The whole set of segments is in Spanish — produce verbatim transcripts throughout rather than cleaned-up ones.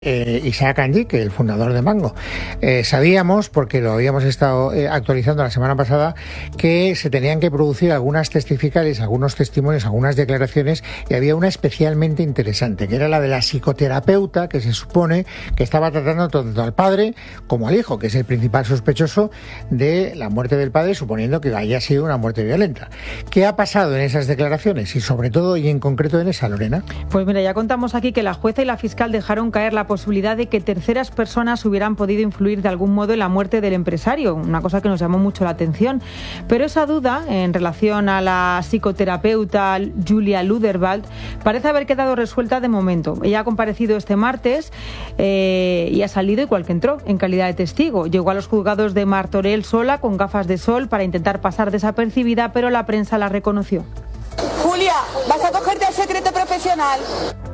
Eh, Isaac Andic, el fundador de Mango. Eh, sabíamos, porque lo habíamos estado eh, actualizando la semana pasada, que se tenían que producir algunas testificales, algunos testimonios, algunas declaraciones, y había una especialmente interesante, que era la de la psicoterapeuta, que se supone que estaba tratando tanto al padre como al hijo, que es el principal sospechoso de la muerte del padre, suponiendo que haya sido una muerte violenta. ¿Qué ha pasado en esas declaraciones? Y sobre todo, y en concreto en esa, Lorena. Pues mira, ya contamos aquí que la jueza y la fiscal dejaron caer la posibilidad de que terceras personas hubieran podido influir de algún modo en la muerte del empresario, una cosa que nos llamó mucho la atención. Pero esa duda, en relación a la psicoterapeuta Julia Luderwald, parece haber quedado resuelta de momento. Ella ha comparecido este martes eh, y ha salido igual que entró, en calidad de testigo. Llegó a los juzgados de Martorell sola, con gafas de sol, para intentar pasar desapercibida, pero la prensa la reconoció. Julia, ¿vas a cogerte el secreto profesional?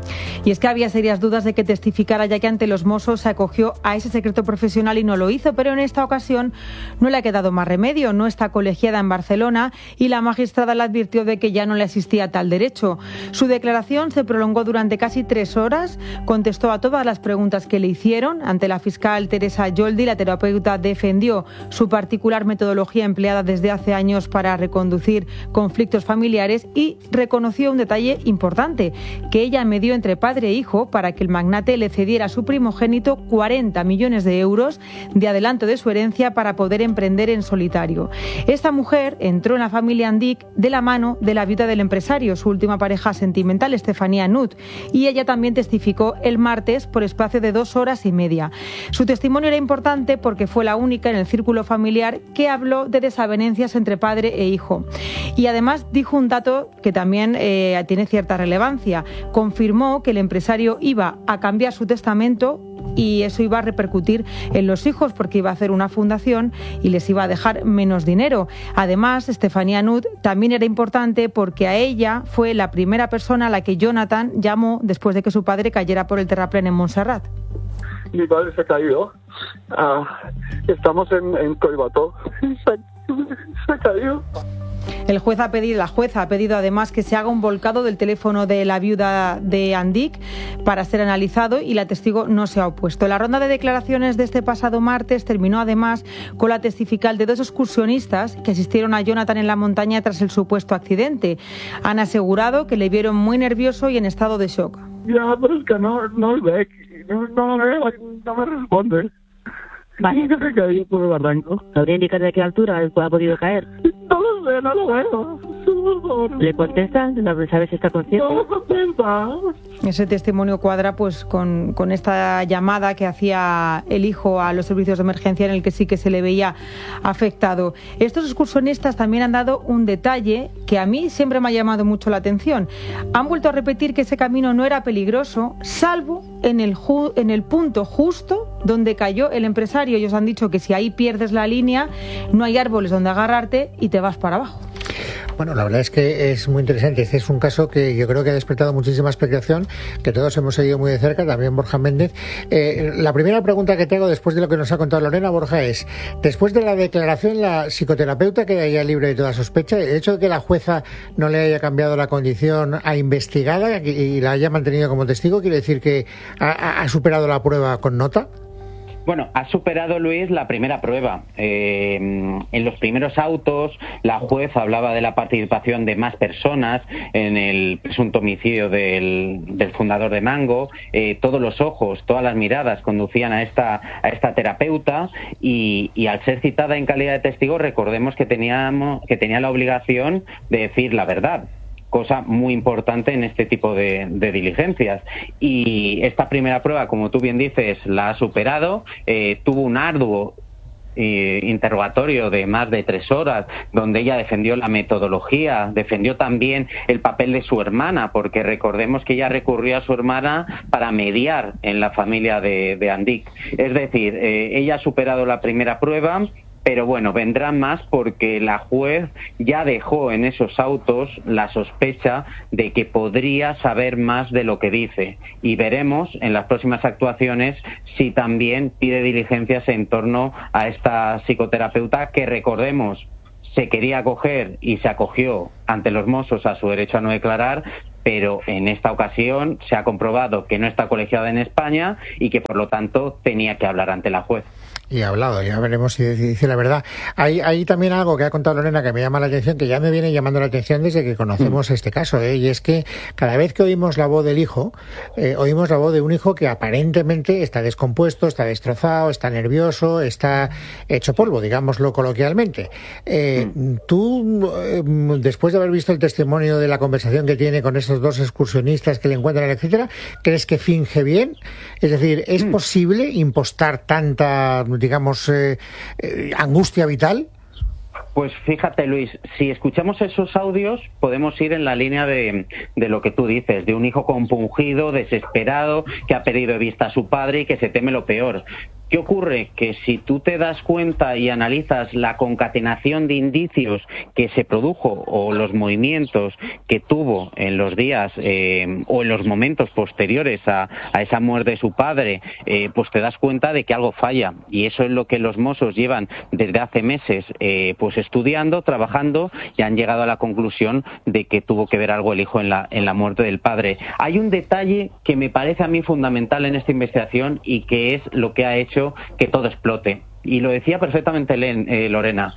Y es que había serias dudas de que testificara, ya que ante los Mossos se acogió a ese secreto profesional y no lo hizo, pero en esta ocasión no le ha quedado más remedio. No está colegiada en Barcelona y la magistrada le advirtió de que ya no le asistía tal derecho. Su declaración se prolongó durante casi tres horas, contestó a todas las preguntas que le hicieron. Ante la fiscal Teresa Joldi, la terapeuta defendió su particular metodología empleada desde hace años para reconducir conflictos familiares y reconoció un detalle importante, que ella medió entre padres e hijo para que el magnate le cediera a su primogénito cuarenta millones de euros de adelanto de su herencia para poder emprender en solitario. Esta mujer entró en la familia Andic de la mano de la viuda del empresario, su última pareja sentimental, Estefanía Nut, y ella también testificó el martes por espacio de dos horas y media. Su testimonio era importante porque fue la única en el círculo familiar que habló de desavenencias entre padre e hijo. Y además dijo un dato que también eh, tiene cierta relevancia. Confirmó que el empresario iba a cambiar su testamento y eso iba a repercutir en los hijos porque iba a hacer una fundación y les iba a dejar menos dinero. Además, Estefanía Nut también era importante porque a ella fue la primera persona a la que Jonathan llamó después de que su padre cayera por el terraplén en Montserrat. Mi padre se ha caído. Ah, estamos en, en Collbató. Se, se ha caído. El juez ha pedido, la jueza ha pedido además que se haga un volcado del teléfono de la viuda de Andic para ser analizado y la testigo no se ha opuesto. La ronda de declaraciones de este pasado martes terminó además con la testifical de dos excursionistas que asistieron a Jonathan en la montaña tras el supuesto accidente. Han asegurado que le vieron muy nervioso y en estado de shock. Ya, pero es que no, no lo ve, no, no lo ve, no me responde. Vale. Se cayó por el barranco. ¿Sabría indicar de qué altura él ha podido caer? No lo sé, no lo veo. ¿Le contesta? ¿Sabes si está consciente? No lo contesta. Ese testimonio cuadra pues con, con esta llamada que hacía el hijo a los servicios de emergencia en el que sí que se le veía afectado. Estos excursionistas también han dado un detalle que a mí siempre me ha llamado mucho la atención. Han vuelto a repetir que ese camino no era peligroso, salvo en el, ju- en el punto justo donde cayó el empresario. Ellos han dicho que si ahí pierdes la línea, no hay árboles donde agarrarte y te vas para abajo. Bueno, la verdad es que es muy interesante. Este es un caso que yo creo que ha despertado muchísima expectación, que todos hemos seguido muy de cerca, también Borja Méndez. Eh, la primera pregunta que te hago después de lo que nos ha contado Lorena, Borja, es, después de la declaración, la psicoterapeuta queda ya libre de toda sospecha. El hecho de que la jueza no le haya cambiado la condición a investigada y la haya mantenido como testigo, ¿quiere decir que ha, ha superado la prueba con nota? Bueno, ha superado, Luis, la primera prueba. Eh, en los primeros autos, la juez hablaba de la participación de más personas en el presunto homicidio del, del fundador de Mango. Eh, todos los ojos, todas las miradas conducían a esta, a esta terapeuta y, y al ser citada en calidad de testigo, recordemos que, teníamos, que tenía la obligación de decir la verdad. Cosa muy importante en este tipo de, de diligencias. Y esta primera prueba, como tú bien dices, la ha superado. Eh, tuvo un arduo eh, interrogatorio de más de tres horas, donde ella defendió la metodología, defendió también el papel de su hermana, porque recordemos que ella recurrió a su hermana para mediar en la familia de, de Andic. Es decir, eh, ella ha superado la primera prueba. Pero bueno, vendrán más porque la juez ya dejó en esos autos la sospecha de que podría saber más de lo que dice. Y veremos en las próximas actuaciones si también pide diligencias en torno a esta psicoterapeuta que, recordemos, se quería acoger y se acogió ante los Mossos a su derecho a no declarar, pero en esta ocasión se ha comprobado que no está colegiada en España y que por lo tanto tenía que hablar ante la juez. Y ha hablado, ya veremos si dice la verdad. Hay, hay también algo que ha contado Lorena que me llama la atención, que ya me viene llamando la atención desde que conocemos mm. este caso, ¿eh? Y es que cada vez que oímos la voz del hijo, eh, oímos la voz de un hijo que aparentemente está descompuesto, está destrozado, está nervioso, está hecho polvo, digámoslo coloquialmente. Eh, mm. Tú, eh, después de haber visto el testimonio de la conversación que tiene con esos dos excursionistas que le encuentran, etcétera, ¿crees que finge bien? Es decir, ¿es mm. posible impostar tanta, digamos, eh, eh, angustia vital? Pues fíjate, Luis, si escuchamos esos audios podemos ir en la línea de, de lo que tú dices, de un hijo compungido, desesperado, que ha perdido de vista a su padre y que se teme lo peor. ¿Qué ocurre? Que si tú te das cuenta y analizas la concatenación de indicios que se produjo o los movimientos que tuvo en los días eh, o en los momentos posteriores a, a esa muerte de su padre, eh, pues te das cuenta de que algo falla. Y eso es lo que los Mossos llevan desde hace meses eh, pues estudiando, trabajando, y han llegado a la conclusión de que tuvo que ver algo el hijo en la, en la muerte del padre. Hay un detalle que me parece a mí fundamental en esta investigación y que es lo que ha hecho que todo explote. Y lo decía perfectamente eh, Lorena.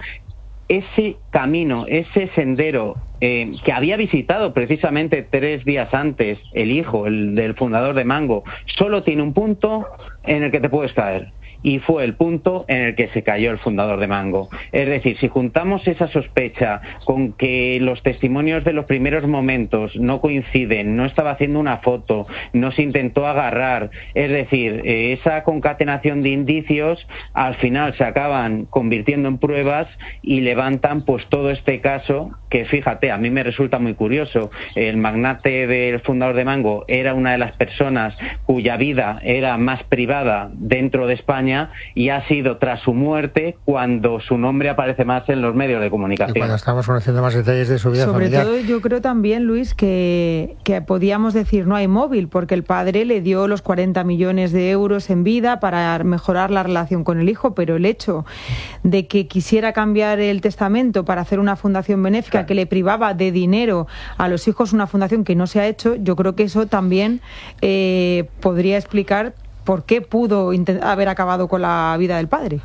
Ese camino, ese sendero eh, que había visitado precisamente tres días antes el hijo, el del fundador de Mango, solo tiene un punto en el que te puedes caer. Y fue el punto en el que se cayó el fundador de Mango. Es decir, si juntamos esa sospecha con que los testimonios de los primeros momentos no coinciden, no estaba haciendo una foto, no se intentó agarrar, es decir, eh, esa concatenación de indicios al final se acaban convirtiendo en pruebas y levantan pues todo este caso que, fíjate, a mí me resulta muy curioso. El magnate del fundador de Mango era una de las personas cuya vida era más privada dentro de España, y ha sido tras su muerte cuando su nombre aparece más en los medios de comunicación. Y cuando estamos conociendo más detalles de su vida Sobre familiar. todo yo creo también, Luis, que, que podíamos decir no hay móvil, porque el padre le dio los cuarenta millones de euros en vida para mejorar la relación con el hijo, pero el hecho de que quisiera cambiar el testamento para hacer una fundación benéfica, claro, que le privaba de dinero a los hijos, una fundación que no se ha hecho, yo creo que eso también eh, podría explicar ¿por qué pudo haber acabado con la vida del padre?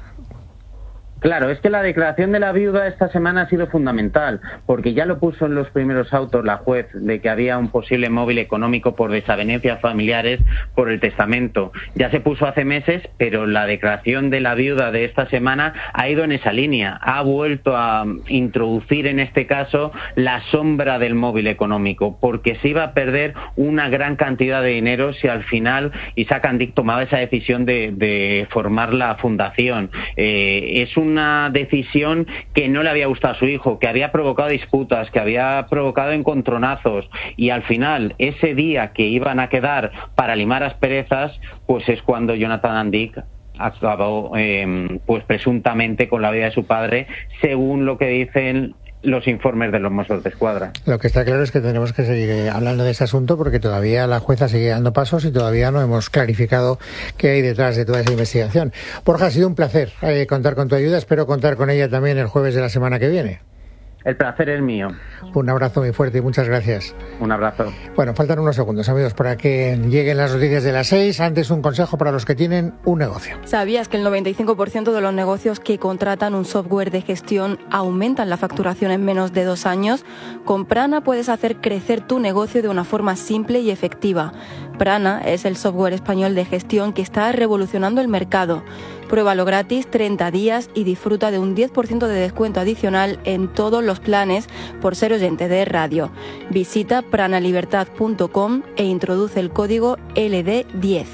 Claro, es que la declaración de la viuda esta semana ha sido fundamental, porque ya lo puso en los primeros autos la juez, de que había un posible móvil económico por desavenencias familiares por el testamento. Ya se puso hace meses, pero la declaración de la viuda de esta semana ha ido en esa línea. Ha vuelto a introducir en este caso la sombra del móvil económico, porque se iba a perder una gran cantidad de dinero si al final Isaac Andic tomaba esa decisión de, de formar la fundación. Eh, es un una decisión que no le había gustado a su hijo, que había provocado disputas, que había provocado encontronazos, y al final, ese día que iban a quedar para limar asperezas, pues es cuando Jonathan Andic acabó eh, pues presuntamente con la vida de su padre, según lo que dicen los informes de los Mossos de Escuadra. Lo que está claro es que tenemos que seguir hablando de este asunto porque todavía la jueza sigue dando pasos y todavía no hemos clarificado qué hay detrás de toda esa investigación. Borja, ha sido un placer eh, contar con tu ayuda. Espero contar con ella también el jueves de la semana que viene. El placer es mío. Un abrazo muy fuerte y muchas gracias. Un abrazo. Bueno, faltan unos segundos, amigos, para que lleguen las noticias de las seis. Antes, un consejo para los que tienen un negocio. ¿Sabías que el noventa y cinco por ciento de los negocios que contratan un software de gestión aumentan la facturación en menos de dos años? Con Prana puedes hacer crecer tu negocio de una forma simple y efectiva. Prana es el software español de gestión que está revolucionando el mercado. Pruébalo gratis treinta días y disfruta de un diez por ciento de descuento adicional en todos los planes por ser oyente de radio. Visita pranalibertad punto com e introduce el código L D diez.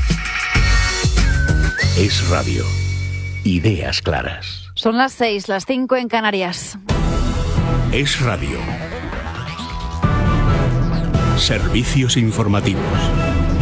Es radio. Ideas claras. Son las seis, las cinco en Canarias. Es radio. Servicios informativos.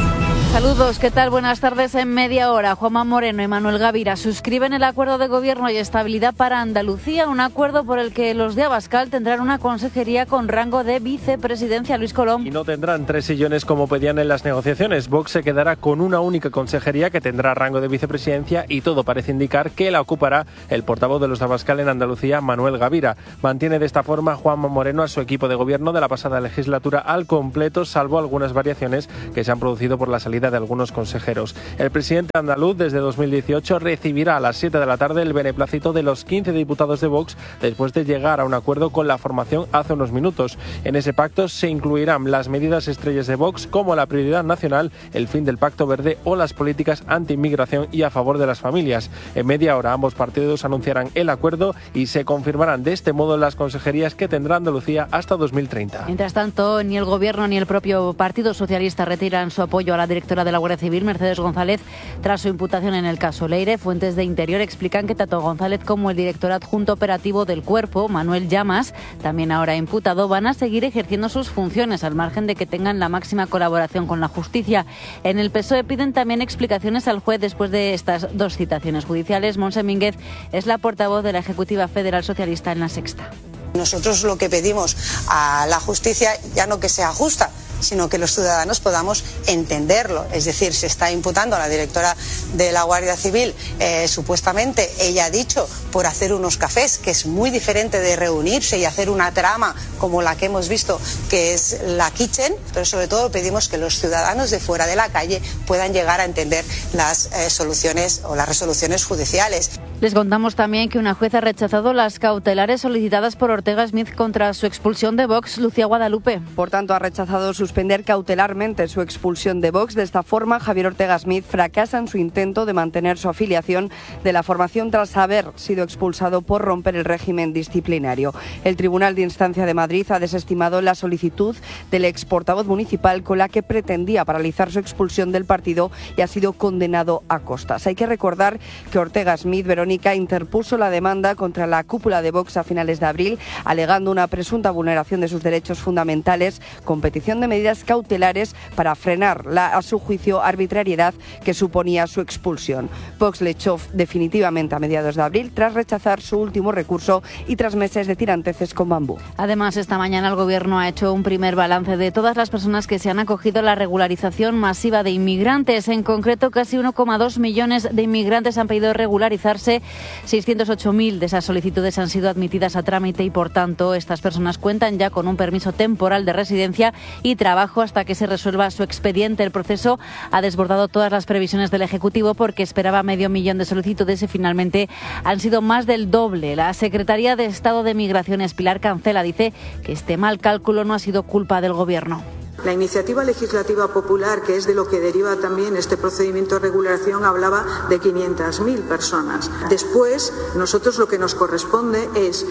Saludos, ¿qué tal? Buenas tardes. En media hora, Juanma Moreno y Manuel Gavira suscriben el acuerdo de gobierno y estabilidad para Andalucía, un acuerdo por el que los de Abascal tendrán una consejería con rango de vicepresidencia. Luis Colom. Y no tendrán tres sillones como pedían en las negociaciones. Vox se quedará con una única consejería que tendrá rango de vicepresidencia y todo parece indicar que la ocupará el portavoz de los de Abascal en Andalucía, Manuel Gavira. Mantiene de esta forma Juanma Moreno a su equipo de gobierno de la pasada legislatura al completo, salvo algunas variaciones que se han producido por la salida de algunos consejeros. El presidente andaluz desde dos mil dieciocho recibirá a las siete de la tarde el beneplácito de los quince diputados de Vox después de llegar a un acuerdo con la formación hace unos minutos. En ese pacto se incluirán las medidas estrellas de Vox como la prioridad nacional, el fin del Pacto Verde o las políticas anti-inmigración y a favor de las familias. En media hora ambos partidos anunciarán el acuerdo y se confirmarán de este modo las consejerías que tendrá Andalucía hasta dos mil treinta. Mientras tanto, ni el Gobierno ni el propio Partido Socialista retiran su apoyo a la directora de la Guardia Civil, Mercedes González, tras su imputación en el caso Leire. Fuentes de Interior explican que tanto González como el director adjunto operativo del cuerpo, Manuel Llamas, también ahora imputado, van a seguir ejerciendo sus funciones al margen de que tengan la máxima colaboración con la justicia. En el P S O E piden también explicaciones al juez después de estas dos citaciones judiciales. Montse Mínguez es la portavoz de la Ejecutiva Federal Socialista en La Sexta. Nosotros lo que pedimos a la justicia ya no que sea justa, sino que los ciudadanos podamos entenderlo. Es decir, se está imputando a la directora de la Guardia Civil, eh, supuestamente, ella ha dicho, por hacer unos cafés, que es muy diferente de reunirse y hacer una trama como la que hemos visto, que es la Kitchen, pero sobre todo pedimos que los ciudadanos de fuera de la calle puedan llegar a entender las eh, soluciones o las resoluciones judiciales. Les contamos también que una jueza ha rechazado las cautelares solicitadas por Ortega Smith contra su expulsión de Vox. Lucía Guadalupe. Por tanto, ha rechazado suspender cautelarmente su expulsión de Vox. De esta forma, Javier Ortega Smith fracasa en su intento de mantener su afiliación de la formación tras haber sido expulsado por romper el régimen disciplinario. El Tribunal de Instancia de Madrid ha desestimado la solicitud del ex portavoz municipal con la que pretendía paralizar su expulsión del partido y ha sido condenado a costas. Hay que recordar que Ortega Smith, Verónica, interpuso la demanda contra la cúpula de Vox a finales de abril, alegando una presunta vulneración de sus derechos fundamentales con petición de medidas cautelares para frenar la, a su juicio, arbitrariedad que suponía su expulsión. Vox le echó definitivamente a mediados de abril tras rechazar su último recurso y tras meses de tiranteces con Bambú. Además, esta mañana el Gobierno ha hecho un primer balance de todas las personas que se han acogido a la regularización masiva de inmigrantes. En concreto, casi uno coma dos millones de inmigrantes han pedido regularizarse. seiscientos ocho mil de esas solicitudes han sido admitidas a trámite y, por tanto, estas personas cuentan ya con un permiso temporal de residencia y trabajo hasta que se resuelva su expediente. El proceso ha desbordado todas las previsiones del Ejecutivo porque esperaba medio millón de solicitudes y finalmente han sido más del doble. La Secretaría de Estado de Migraciones, Pilar Cancela, dice que este mal cálculo no ha sido culpa del Gobierno. La iniciativa legislativa popular, que es de lo que deriva también este procedimiento de regulación, hablaba de quinientas mil personas. Después, nosotros lo que nos corresponde es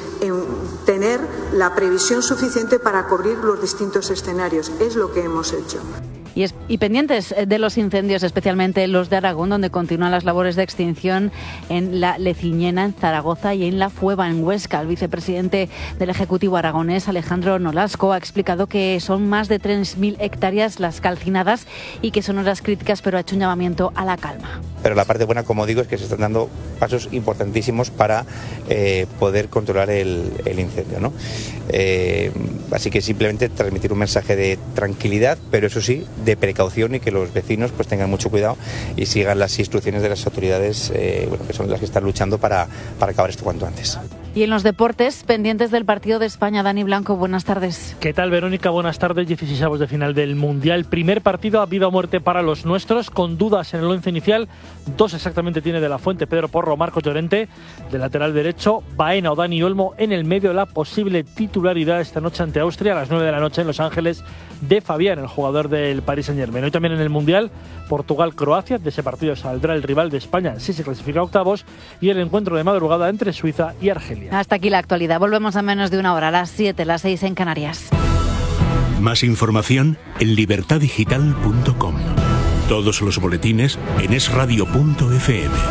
tener la previsión suficiente para cubrir los distintos escenarios. Es lo que hemos hecho. Y, es, y pendientes de los incendios, especialmente los de Aragón, donde continúan las labores de extinción en la Leciñena, en Zaragoza y en la Fueva, en Huesca. El vicepresidente del Ejecutivo aragonés, Alejandro Nolasco, ha explicado que son más de tres mil hectáreas las calcinadas y que son horas críticas, pero ha hecho un llamamiento a la calma. Pero la parte buena, como digo, es que se están dando pasos importantísimos para eh, poder controlar el, el incendio, ¿no? Eh, así que simplemente transmitir un mensaje de tranquilidad, pero eso sí, de precaución, y que los vecinos pues tengan mucho cuidado y sigan las instrucciones de las autoridades, eh, bueno, que son las que están luchando para, para acabar esto cuanto antes. Y en los deportes, pendientes del partido de España, Dani Blanco, buenas tardes. ¿Qué tal, Verónica? Buenas tardes. dieciséisavos de final del Mundial. Primer partido a vida o muerte para los nuestros, con dudas en el once inicial. Dos exactamente tiene De la Fuente, Pedro Porro, Marcos Llorente. De lateral derecho, Baena o Dani Olmo. En el medio, la posible titularidad esta noche ante Austria a las nueve de la noche en Los Ángeles de Fabián, el jugador del Paris Saint-Germain. Hoy también en el Mundial, Portugal-Croacia. De ese partido saldrá el rival de España si se clasifica a octavos. Y el encuentro de madrugada entre Suiza y Argelia. Hasta aquí la actualidad. Volvemos a menos de una hora, a las siete, las seis en Canarias. Más información en libertad digital punto com. Todos los boletines en es radio punto efe eme.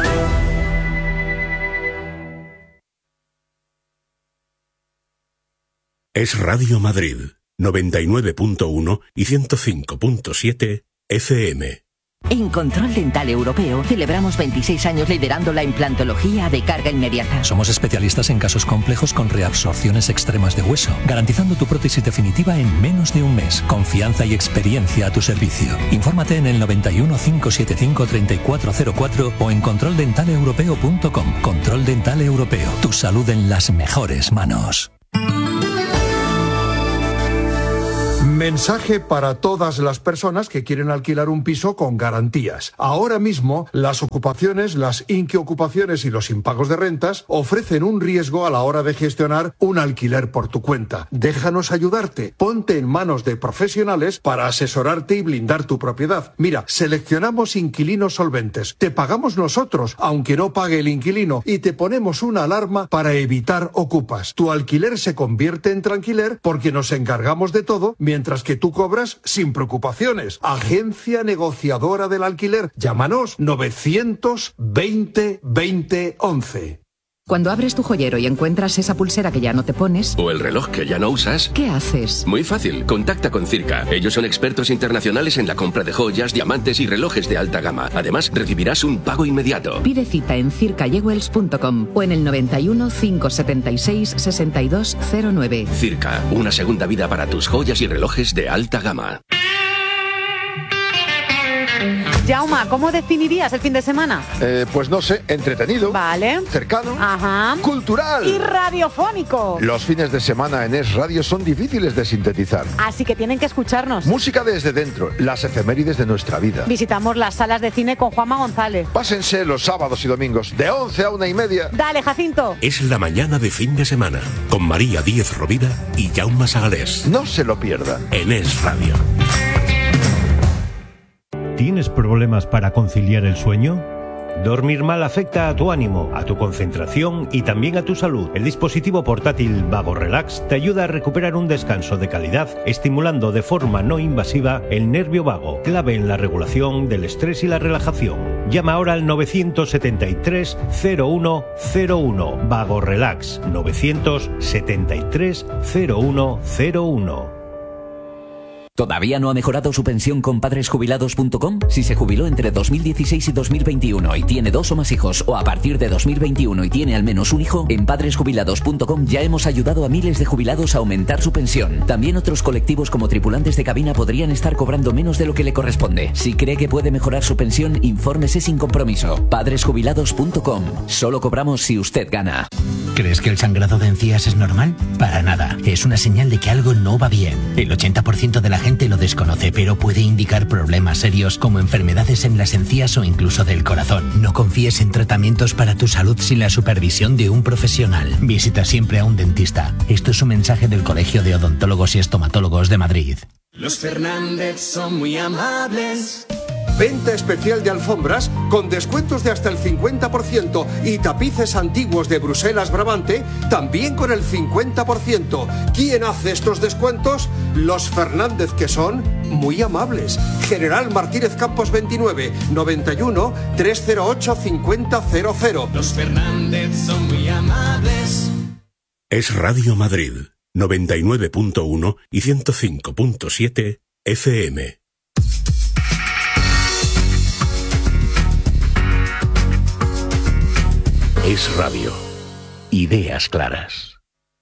Es Radio Madrid, noventa y nueve punto uno y ciento cinco punto siete efe eme. En Control Dental Europeo celebramos veintiséis años liderando la implantología de carga inmediata. Somos especialistas en casos complejos con reabsorciones extremas de hueso, garantizando tu prótesis definitiva en menos de un mes. Confianza y experiencia a tu servicio. Infórmate en el noventa y uno, cinco setenta y cinco, treinta y cuatro cero cuatro o en control dental europeo punto com. Control Dental Europeo. Tu salud en las mejores manos. Mensaje para todas las personas que quieren alquilar un piso con garantías. Ahora mismo, las ocupaciones, las inquiocupaciones y los impagos de rentas ofrecen un riesgo a la hora de gestionar un alquiler por tu cuenta. Déjanos ayudarte. Ponte en manos de profesionales para asesorarte y blindar tu propiedad. Mira, seleccionamos inquilinos solventes. Te pagamos nosotros, aunque no pague el inquilino, y te ponemos una alarma para evitar ocupas. Tu alquiler se convierte en tranquiler porque nos encargamos de todo mientras que tú cobras sin preocupaciones. Agencia negociadora del alquiler. Llámanos novecientos veinte veinte once. Cuando abres tu joyero y encuentras esa pulsera que ya no te pones... O el reloj que ya no usas... ¿Qué haces? Muy fácil, contacta con Circa. Ellos son expertos internacionales en la compra de joyas, diamantes y relojes de alta gama. Además, recibirás un pago inmediato. Pide cita en circa jewels punto com o en el noventa y uno, cinco setenta y seis, sesenta y dos cero nueve. Circa, una segunda vida para tus joyas y relojes de alta gama. Jauma, ¿cómo definirías el fin de semana? Eh, pues no sé, entretenido. Vale. Cercano. Ajá. Cultural. Y radiofónico. Los fines de semana en Es Radio son difíciles de sintetizar. Así que tienen que escucharnos. Música desde dentro, las efemérides de nuestra vida. Visitamos las salas de cine con Juanma González. Pásense los sábados y domingos de once a una y media. Dale, Jacinto. Es la mañana de fin de semana con María Díez Rovira y Jaume Sagalés. No se lo pierda. En Es Radio. ¿Tienes problemas para conciliar el sueño? Dormir mal afecta a tu ánimo, a tu concentración y también a tu salud. El dispositivo portátil Vago Relax te ayuda a recuperar un descanso de calidad, estimulando de forma no invasiva el nervio vago, clave en la regulación del estrés y la relajación. Llama ahora al novecientos setenta y tres, cero uno cero uno. Vago Relax, novecientos setenta y tres, cero uno cero uno. ¿Todavía no ha mejorado su pensión con padres jubilados punto com? Si se jubiló entre dos mil dieciséis y dos mil veintiuno y tiene dos o más hijos, o a partir de dos mil veintiuno y tiene al menos un hijo, en padres jubilados punto com ya hemos ayudado a miles de jubilados a aumentar su pensión. También otros colectivos como tripulantes de cabina podrían estar cobrando menos de lo que le corresponde. Si cree que puede mejorar su pensión, infórmese sin compromiso. padres jubilados punto com. Solo cobramos si usted gana. ¿Crees que el sangrado de encías es normal? Para nada. Es una señal de que algo no va bien. El ochenta por ciento de la gente lo desconoce, pero puede indicar problemas serios como enfermedades en las encías o incluso del corazón. No confíes en tratamientos para tu salud sin la supervisión de un profesional. Visita siempre a un dentista. Esto es un mensaje del Colegio de Odontólogos y Estomatólogos de Madrid. Los Fernández son muy amables. Venta especial de alfombras con descuentos de hasta el cincuenta por ciento y tapices antiguos de Bruselas Brabante también con el cincuenta por ciento. ¿Quién hace estos descuentos? Los Fernández, que son muy amables. General Martínez Campos veintinueve, noventa y uno, trescientos ocho, cincuenta cero cero. Los Fernández son muy amables. Es Radio Madrid, noventa y nueve punto uno y ciento cinco punto siete F M. Es Radio. Ideas claras.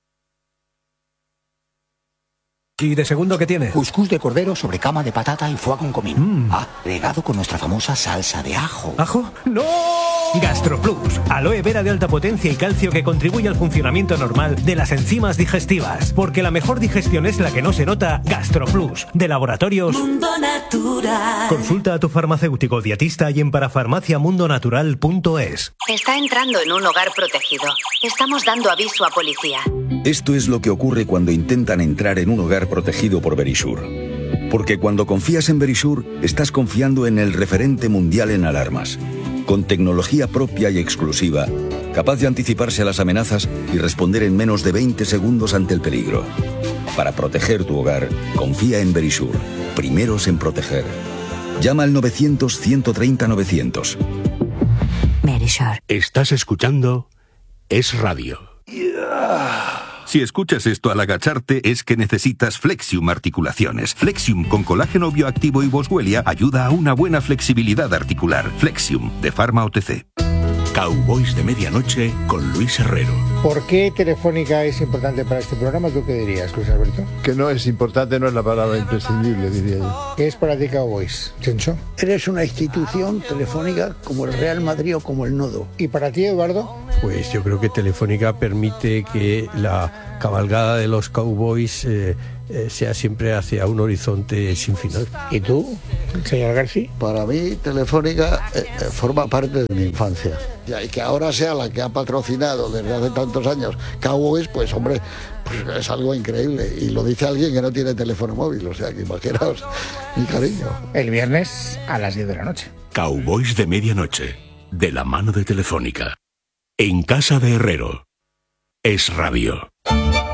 ¿Y de segundo qué tiene? Cuscús de cordero sobre cama de patata y foie con comino. Mm. Ah, regado con nuestra famosa salsa de ajo. ¿Ajo? ¡No! GastroPlus, aloe vera de alta potencia y calcio que contribuye al funcionamiento normal de las enzimas digestivas. Porque la mejor digestión es la que no se nota. GastroPlus, de Laboratorios Mundo Natural. Consulta a tu farmacéutico dietista y en parafarmacia mundo natural punto es. Está entrando en un hogar protegido. Estamos dando aviso a policía. Esto es lo que ocurre cuando intentan entrar en un hogar protegido por Verisur. Porque cuando confías en Verisur, estás confiando en el referente mundial en alarmas. Con tecnología propia y exclusiva, capaz de anticiparse a las amenazas y responder en menos de veinte segundos ante el peligro. Para proteger tu hogar, confía en Verisur. Primeros en proteger. Llama al novecientos, ciento treinta, novecientos. Verisur. Estás escuchando Es Radio. Si escuchas esto al agacharte es que necesitas Flexium Articulaciones. Flexium con colágeno bioactivo y boswellia ayuda a una buena flexibilidad articular. Flexium, de Pharma O T C. Cowboys de Medianoche con Luis Herrero. ¿Por qué Telefónica es importante para este programa? ¿Tú qué dirías, Luis Alberto? Que no es importante, no es la palabra imprescindible, diría yo. ¿Qué es para ti Cowboys, Chencho? Eres una institución telefónica como el Real Madrid o como el Nodo. ¿Y para ti, Eduardo? Pues yo creo que Telefónica permite que la cabalgada de los Cowboys eh, eh, sea siempre hacia un horizonte sin final. ¿Y tú, señor García? Para mí, Telefónica eh, forma parte de mi infancia. Y que ahora sea la que ha patrocinado desde hace tantos años Cowboys, pues hombre, pues es algo increíble. Y lo dice alguien que no tiene teléfono móvil, o sea que imaginaos mi cariño. El viernes a las diez de la noche. Cowboys de Medianoche, de la mano de Telefónica. En casa de Herrero. Es Radio.